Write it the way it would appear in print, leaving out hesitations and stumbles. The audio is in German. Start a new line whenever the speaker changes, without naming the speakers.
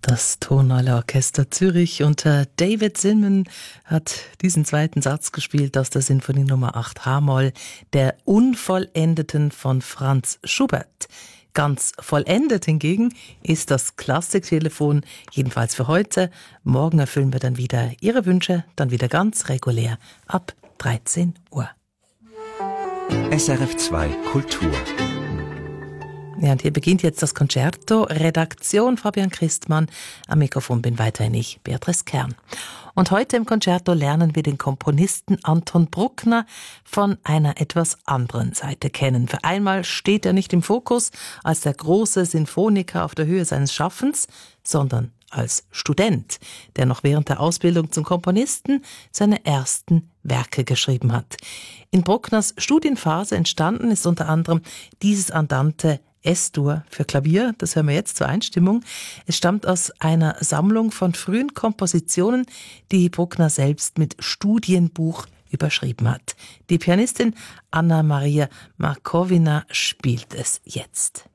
Das Tonhalle Orchester Zürich unter David Zinman hat diesen zweiten Satz gespielt aus der Sinfonie Nummer 8 H-Moll, der Unvollendeten von Franz Schubert. Ganz vollendet hingegen ist das Klassiktelefon, jedenfalls für heute. Morgen erfüllen wir dann wieder Ihre Wünsche, dann wieder ganz regulär ab 13 Uhr.
SRF 2 Kultur.
Ja, und hier beginnt jetzt das Concerto. Redaktion Fabian Christmann. Am Mikrofon bin weiterhin ich, Beatrice Kern. Und heute im Concerto lernen wir den Komponisten Anton Bruckner von einer etwas anderen Seite kennen. Für einmal steht er nicht im Fokus als der große Sinfoniker auf der Höhe seines Schaffens, sondern als Student, der noch während der Ausbildung zum Komponisten seine ersten Werke geschrieben hat. In Bruckners Studienphase entstanden ist unter anderem dieses Andante S-Dur für Klavier, das hören wir jetzt zur Einstimmung. Es stammt aus einer Sammlung von frühen Kompositionen, die Bruckner selbst mit Studienbuch überschrieben hat. Die Pianistin Anna Maria Markowina spielt es jetzt.